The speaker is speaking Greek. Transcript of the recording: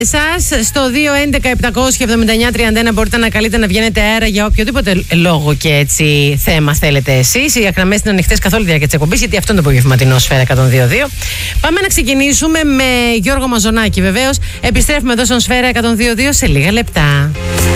Εσάς στο 211-779-31 μπορείτε να καλείτε να βγαίνετε αέρα για οποιοδήποτε λόγο και έτσι θέμα θέλετε εσείς. Οι γραμμές είναι ανοιχτές καθ' όλη τη διάρκεια της εκπομπής, γιατί αυτό είναι το απογευματινό Σφαίρα 102.2. Πάμε να ξεκινήσουμε με Γιώργο Μαζονάκη, βεβαίως. Επιστρέφουμε εδώ στον Σφαίρα 102.2 σε λίγα λεπτά.